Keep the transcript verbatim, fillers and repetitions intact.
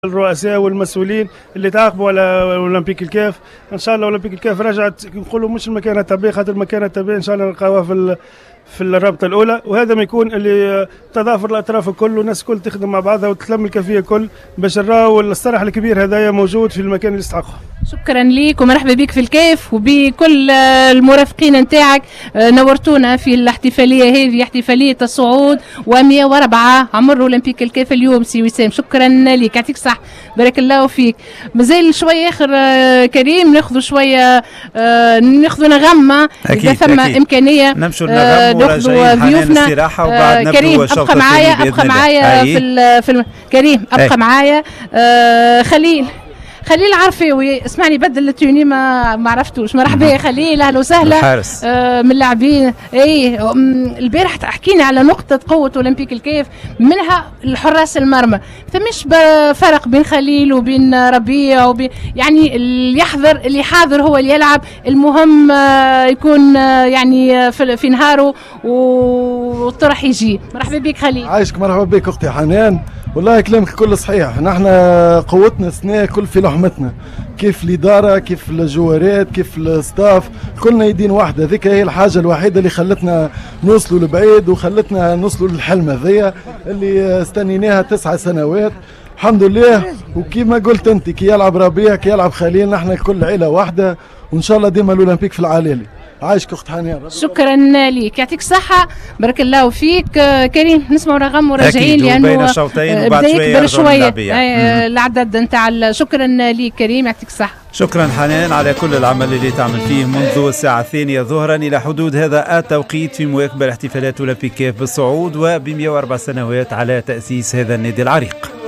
الرؤساء والمسؤولين اللي تعاقبوا على اولمبيك الكاف. ان شاء الله اولمبيك الكاف رجعت نقولوا مش المكان التبعي، خاطر المكان التبعي ان شاء الله نلقاوها في في الرابطه الاولى، وهذا ما يكون اللي تضافر الاطراف الكل والناس الكل تخدم مع بعضها وتتلم الكفيه الكل باش نراو الصرح الكبير هذايا موجود في المكان اللي يستحقه. شكرا ليك ومرحبا بك في الكاف وبكل المرافقين نتاعك. نورتونا في الاحتفاليه هذه، احتفاليه الصعود ومئة وأربعة عمر اولمبيك الكاف اليوم. سي وسام شكرا لك، يعطيك صح، بارك الله فيك. مازال شويه اخر كريم، ناخذوا شويه ناخذوا نغمه اذا ثم امكانيه نمشوا نغموا ناخذوا ضيوفنا. وبعد كريم ابقى معايا ابقى معايا في ال في ال كريم ابقى معايا. خليل خليل عرفاوي، اسمعني بدل التوني ما ما عرفتوش. مرحبا يا خليل، اهلا وسهلا. الحارس آه من اللاعبين. اي البارح حكينا على نقطه قوه اولمبيك الكاف، منها الحراس المرمى. فمش فرق بين خليل وبين ربيع وبين يعني اللي يحضر اللي حاضر هو اللي يلعب. المهم آه يكون آه يعني في, في نهاره والطرح يجي. مرحبا بك خليل. عايشك، مرحبا بك اختي حنان. والله كلامك كله صحيح، نحن قوتنا السنة كل في لحمتنا، كيف الإدارة كيف الجوارات كيف الستاف، كلنا يدين واحدة. ذيك هي الحاجة الوحيدة اللي خلتنا نوصلوا لبعيد وخلتنا نوصلوا للحلم هذيا اللي استنيناها تسعة سنوات الحمد لله. وكيما قلت انت، كي يلعب ربيع كي يلعب خليل، نحن كل عيلة واحدة وإن شاء الله ديما الأولمبيك في العالي. عايشك اخت حنان، شكرا لك، يعطيك الصحة، بارك الله فيك. كريم نسمعوا رغم وراجعين لأنه بدا يكبر شوية العدد نتاع. شكرا لك كريم، يعطيك الصحة. شكرا حنان على كل العمل اللي تعمل فيه منذ الساعة الثانية ظهرا إلى حدود هذا التوقيت في مواكبة احتفالات أولمبيك كاف بالصعود وب مئة وأربع سنوات على تأسيس هذا النادي العريق.